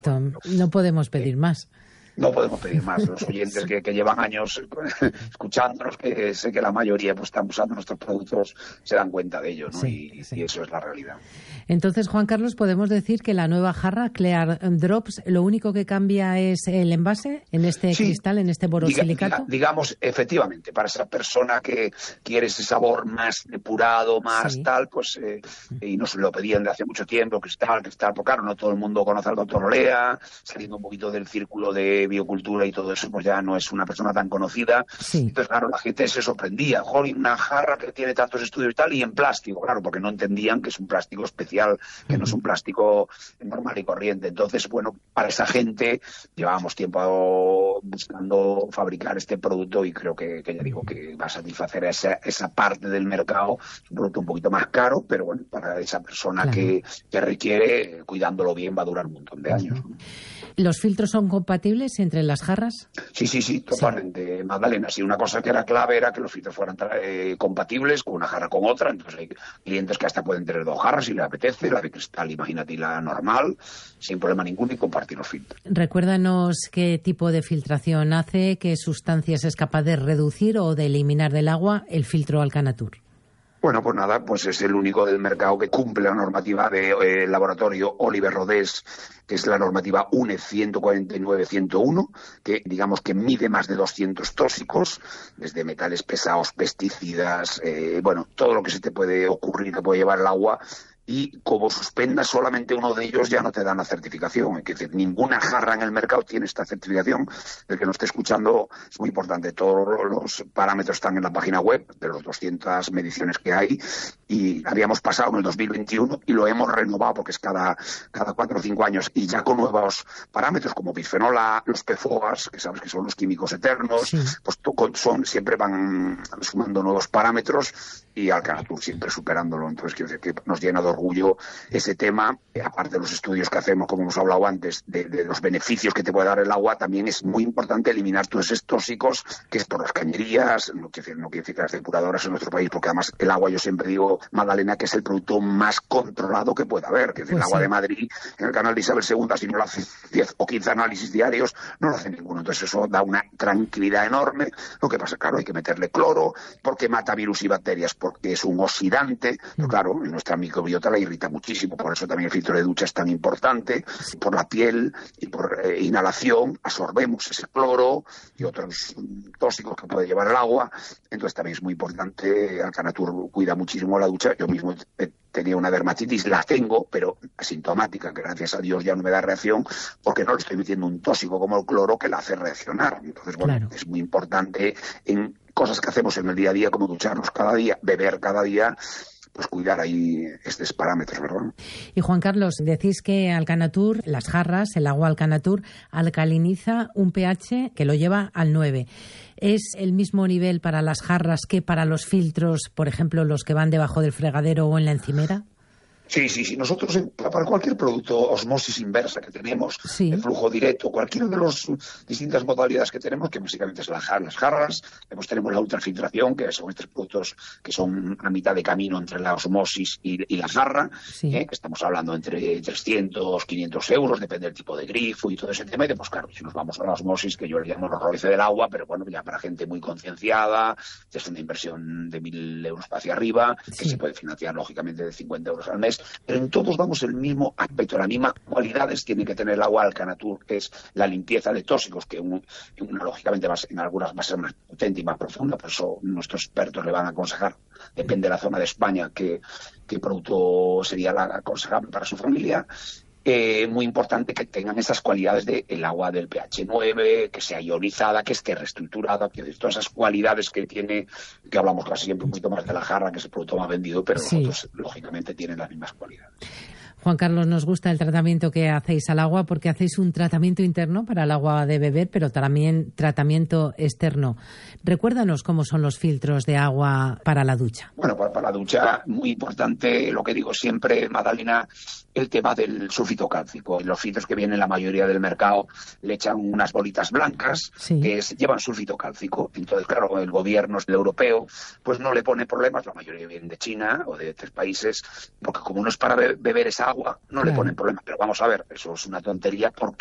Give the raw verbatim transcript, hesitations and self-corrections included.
Tom, no podemos pedir más. No podemos pedir más. Los oyentes que, que llevan años escuchándonos, que sé que la mayoría pues están usando nuestros productos, se dan cuenta de ello, ¿no? Sí, y, sí. y eso es la realidad. Entonces, Juan Carlos, podemos decir que la nueva jarra Clear Drops, lo único que cambia es el envase en este sí, cristal, en este borosilicato. Diga, diga, digamos, efectivamente, para esa persona que quiere ese sabor más depurado, más sí. tal, pues, eh, y nos lo pedían de hace mucho tiempo, cristal, cristal, porque claro, no todo el mundo conoce al doctor Olea, saliendo un poquito del círculo de biocultura y todo eso, pues ya no es una persona tan conocida. Sí. Entonces, claro, la gente se sorprendía. Joder, una jarra que tiene tantos estudios y tal, y en plástico, claro, porque no entendían que es un plástico especial, que no es un plástico normal y corriente. Entonces, bueno, para esa gente llevábamos tiempo buscando fabricar este producto y creo que, que ya digo que va a satisfacer esa, esa parte del mercado. Es un producto un poquito más caro, pero bueno, para esa persona claro. que, que requiere, cuidándolo bien, va a durar un montón de años, ¿no? ¿Los filtros son compatibles entre las jarras? Sí, sí, sí, totalmente, sí. Magdalena. Sí, una cosa que era clave era que los filtros fueran eh, compatibles con una jarra con otra. Entonces hay clientes que hasta pueden tener dos jarras si les apetece, la de cristal, imagínate, y la normal, sin problema ninguno, y compartir los filtros. Recuérdanos qué tipo de filtración hace, qué sustancias es capaz de reducir o de eliminar del agua el filtro Alcanatur. Bueno, pues nada, pues es el único del mercado que cumple la normativa del de, eh, laboratorio Oliver Rodés, que es la normativa U N E ciento cuarenta y nueve ciento uno, que digamos que mide más de doscientos tóxicos, desde metales pesados, pesticidas, eh, bueno, todo lo que se te puede ocurrir que puede llevar el agua. Y como suspendas solamente uno de ellos, ya no te dan la certificación. Es decir, ninguna jarra en el mercado tiene esta certificación. El que nos esté escuchando es muy importante. Todos los parámetros están en la página web de las doscientas mediciones que hay. Y habíamos pasado en el dos mil veintiuno y lo hemos renovado porque es cada, cada cuatro o cinco años. Y ya con nuevos parámetros como bisfenol A, los P F O As, que sabes que son los químicos eternos, sí. pues son, siempre van sumando nuevos parámetros y Alcanatur siempre superándolo. Entonces, quiero decir que nos llena de orgullo ese tema, aparte de los estudios que hacemos, como hemos hablado antes, de, de los beneficios que te puede dar el agua. También es muy importante eliminar todos esos tóxicos que es por las cañerías, no quiere decir, no quiere decir que las depuradoras en nuestro país, porque además el agua, yo siempre digo, Magdalena, que es el producto más controlado que puede haber, que es pues el agua sí. de Madrid, en el canal de Isabel segunda, si no lo hace diez o quince análisis diarios, no lo hace ninguno. Entonces eso da una tranquilidad enorme. Lo que pasa, claro, hay que meterle cloro, porque mata virus y bacterias, porque es un oxidante, pero claro, en nuestra microbiota la irrita muchísimo, por eso también el filtro de ducha es tan importante. Por la piel y por eh, inhalación absorbemos ese cloro y otros tóxicos que puede llevar el agua. Entonces también es muy importante. Alcanatur cuida muchísimo la ducha. Yo mismo he tenido una dermatitis, la tengo, pero asintomática, que gracias a Dios ya no me da reacción, porque no le estoy metiendo un tóxico como el cloro que la hace reaccionar. Entonces, bueno, claro. es muy importante en cosas que hacemos en el día a día, como ducharnos cada día, beber cada día, pues cuidar ahí estos parámetros, ¿verdad? Y Juan Carlos, decís que Alcanatur, las jarras, el agua Alcanatur, alcaliniza un pH que lo lleva al nueve. ¿Es el mismo nivel para las jarras que para los filtros, por ejemplo, los que van debajo del fregadero o en la encimera? Sí, sí, sí. Nosotros, para cualquier producto, osmosis inversa que tenemos, sí. el flujo directo, cualquiera de las distintas modalidades que tenemos, que básicamente es la, las jarras, después tenemos la ultrafiltración, que son estos productos que son a mitad de camino entre la osmosis y, y la jarra, sí. ¿eh? Estamos hablando entre trescientos, quinientos euros, depende del tipo de grifo y todo ese tema. Y después, claro, si nos vamos a la osmosis, que yo le llamo el roce del agua, pero bueno, ya para gente muy concienciada, es una inversión de mil euros para hacia arriba, sí. que se puede financiar, lógicamente, de cincuenta euros al mes. Pero en todos damos el mismo aspecto, las mismas cualidades tiene que tener el agua Alcanatur, que es la limpieza de tóxicos, que un, una, lógicamente va, en algunas va a ser más potente y más profunda, por eso nuestros expertos le van a aconsejar, depende de la zona de España, qué, qué producto sería la aconsejable para su familia. Eh, muy importante que tengan esas cualidades del de agua del pH nueve, que sea ionizada, que esté reestructurada, que todas esas cualidades que tiene, que hablamos casi siempre un poquito más de la jarra, que es el producto más vendido, pero sí. los otros lógicamente tienen las mismas cualidades. Juan Carlos, nos gusta el tratamiento que hacéis al agua porque hacéis un tratamiento interno para el agua de beber, pero también tratamiento externo. Recuérdanos cómo son los filtros de agua para la ducha. Bueno, para, para la ducha, muy importante, lo que digo siempre, Magdalena, el tema del sulfito cálcico. Los filtros que vienen en la mayoría del mercado le echan unas bolitas blancas sí. que es, llevan sulfito cálcico. Entonces, claro, el gobierno el europeo pues no le pone problemas, la mayoría vienen de China o de tres países, porque como no es para be- beber esa agua, no claro. le ponen problemas. Pero vamos a ver, eso es una tontería porque